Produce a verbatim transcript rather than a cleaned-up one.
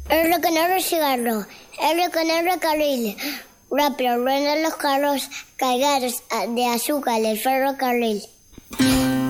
El reconero cigarro, el reconero carril. Rápido ruedan los carros cargados de azúcar del ferrocarril.